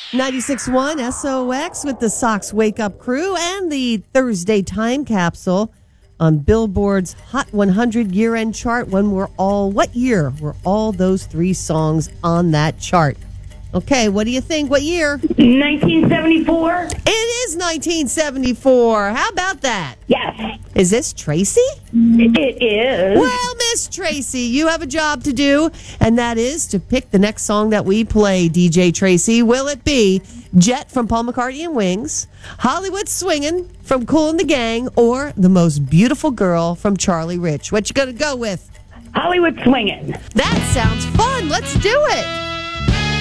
96.1 SOX with the Sox Wake Up Crew and the Thursday Time Capsule on Billboard's Hot 100 year-end chart. What year were all those three songs on that chart? Okay, what do you think? What year? 1974. It is 1974. How about that? Yes, Is this Tracy? it is. Well, Miss Tracy, you have a job to do, and that is to pick the next song that we play, DJ Tracy. Will it be Jet from Paul McCartney and Wings, Hollywood Swingin' from Kool and the Gang, or The Most Beautiful Girl from Charlie Rich? What you gonna go with? Hollywood Swingin'. That sounds fun. Let's do it.